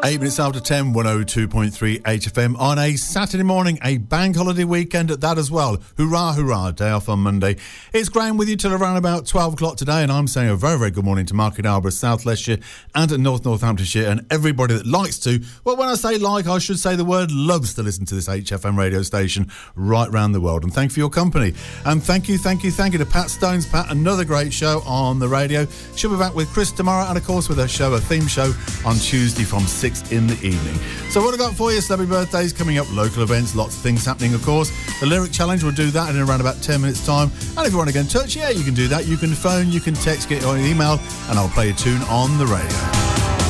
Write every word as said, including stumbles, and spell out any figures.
Eight minutes after ten, one oh two point three H F M on a Saturday morning, a bank holiday weekend at that as well. Hurrah, hurrah, day off on Monday. It's Graham with you till around about twelve o'clock today, and I'm saying a very, very good morning to Market Arborough, South Leicestershire and North Northamptonshire, and everybody that likes to, well, when I say like, I should say the word loves to listen to this H F M radio station right round the world. And thank you for your company. And thank you, thank you, thank you to Pat Stones. Pat, another great show on the radio. She'll be back with Chris tomorrow, and of course with her show, a theme show on Tuesday from six in the evening. So what I got for you, celebrity birthdays coming up, local events, lots of things happening, of course. The Lyric Challenge, we'll do that in around about ten minutes time. And if you want to get in touch, yeah, you can do that. You can phone, you can text, get your email, and I'll play a tune on the radio.